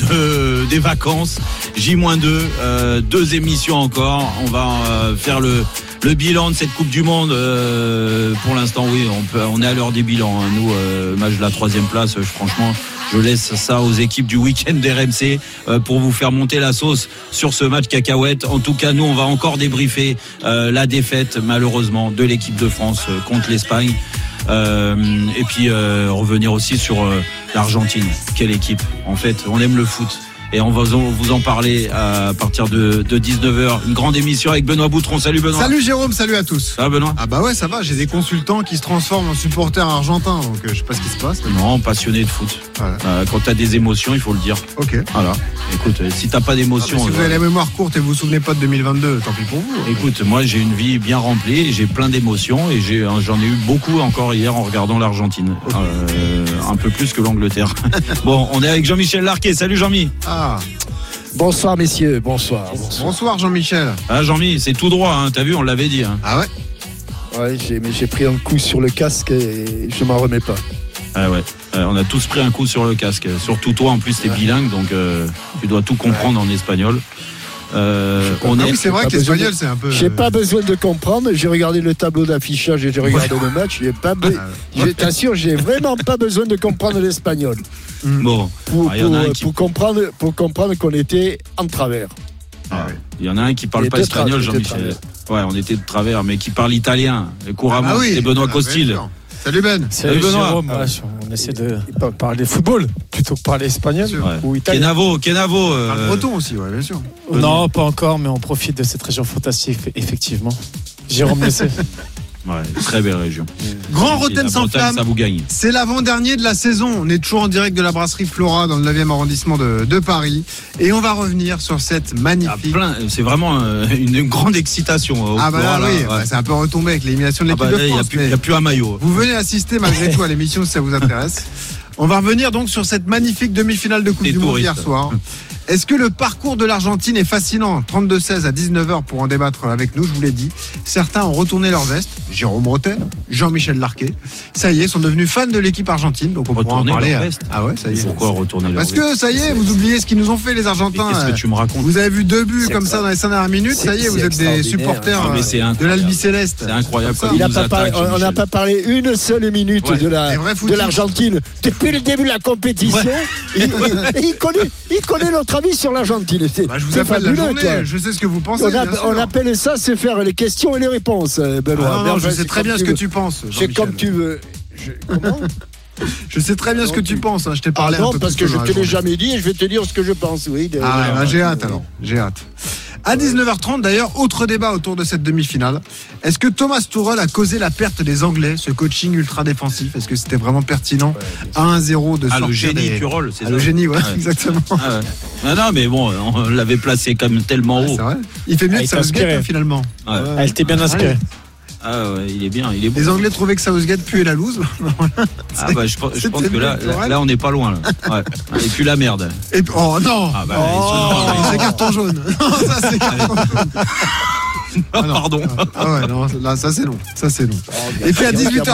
des vacances. J-2, 2 émissions encore. On va faire le bilan de cette Coupe du Monde. Pour l'instant, oui, on est à l'heure des bilans. Nous, match de la 3e place, franchement, je laisse ça aux équipes du week-end d'RMC pour vous faire monter la sauce sur ce match cacahuète. En tout cas, nous, on va encore débriefer la défaite, malheureusement, de l'équipe de France contre l'Espagne. Et puis revenir aussi sur l'Argentine. Quelle équipe. En fait, on aime le foot. Et on va vous en parler à partir de 19h. Une grande émission avec Benoît Boutron. Salut Benoît. Salut Jérôme, salut à tous. Ça va Benoît? Ah bah ouais, ça va, j'ai des consultants qui se transforment en supporters argentins, donc je sais pas ce qui se passe. Non, passionné de foot. Voilà. Quand t'as des émotions, il faut le dire. Ok. Voilà. Écoute, si t'as pas d'émotions... si vous avez la mémoire courte et vous vous souvenez pas de 2022, tant pis pour vous. Écoute, moi j'ai une vie bien remplie, j'ai plein d'émotions et j'en ai eu beaucoup encore hier en regardant l'Argentine. Okay. Un peu plus que l'Angleterre. Bon, on est avec Jean-Michel Larquet. Salut Jean-Mi. Ah. Bonsoir messieurs, bonsoir. Bonsoir Jean-Michel. Ah Jean-Mi, c'est tout droit, hein, t'as vu, on l'avait dit. Hein. Ah ouais. Ouais, j'ai pris un coup sur le casque et je m'en remets pas. Ah ouais, on a tous pris un coup sur le casque. Surtout toi, en plus t'es bilingue, donc tu dois tout comprendre en espagnol. Oui, c'est vrai que l'espagnol c'est un peu. J'ai pas besoin de comprendre. J'ai regardé le tableau d'affichage et j'ai regardé le match. Je t'assure, j'ai vraiment pas besoin de comprendre l'espagnol. Bon, pour comprendre qu'on était en travers. Il y en a un qui parle pas espagnol, Jean-Michel. Ouais, on était de travers, mais qui parle italien couramment. C'est Benoît Costil. Salut Ben. Salut Benoît. Jérôme, on essaie de parler football plutôt que parler espagnol ou italien. Kenavo. Le breton aussi, ouais, bien sûr. Non, pas encore, mais on profite de cette région fantastique, effectivement. Jérôme le sait. Ouais, très belle région. Grand Rotten sans flamme, ça vous gagne. C'est l'avant-dernier de la saison. On est toujours en direct de la brasserie Flora dans le 9e arrondissement de Paris. Et on va revenir sur cette magnifique... C'est vraiment une grande excitation. Ah bah là, oui, c'est un peu retombé avec l'élimination de l'équipe de France. Il n'y a plus un maillot. Vous venez assister malgré tout à l'émission si ça vous intéresse. On va revenir donc sur cette magnifique demi-finale de Coupe du Monde hier soir. Est-ce que le parcours de l'Argentine est fascinant? 32-16 à 19h pour en débattre avec nous, je vous l'ai dit. Certains ont retourné leur veste. Jérôme Rotten, Jean-Michel Larquet. Ça y est, sont devenus fans de l'équipe argentine. Donc on pourra en parler. Ah ouais, ça y est. Pourquoi retourner leur veste? Parce que ça y est, vous oubliez ce qu'ils nous ont fait les Argentins. Qu'est-ce que tu me racontes? Vous avez vu 2 buts comme ça dans les 5 dernières minutes. Ça y est, vous êtes des supporters de l'Albi Céleste. C'est incroyable. On n'a pas parlé une seule minute de l'Argentine. Depuis le début de la compétition, il connaît notre avis sur l'Argentine. Je vous appelle la journée, je sais ce que vous pensez. On appelle ça, c'est faire les questions et les réponses, Benoît. Non, je sais très bien ce que tu penses. C'est comme tu veux. Comment? Je sais très bien ce que tu penses. Je t'ai parlé un peu. Non, parce que je te l'ai jamais dit et je vais te dire ce que je pense. Oui. J'ai hâte alors. J'ai hâte. À 19h30 d'ailleurs, autre débat autour de cette demi-finale. Est-ce que Thomas Tuchel a causé la perte des Anglais, ce coaching ultra défensif? Est-ce que c'était vraiment pertinent à 1-0 de sortir le génie Tuchel, c'est ça? Le génie, ouais. Exactement. Non, mais bon, on l'avait placé quand même tellement haut. C'est vrai. Il fait mieux que Southgate finalement. Elle était bien inspirée. Ah ouais, il est bien, il est bon. Les Anglais trouvaient que Southgate puait la loose. Je pense que là on n'est pas loin. Là. Ouais. Et puis la merde. Oh non. C'est carton jaune. Non, ça c'est carton jaune. Pardon. Ah ouais, non, là ça c'est long. Et puis à 18h.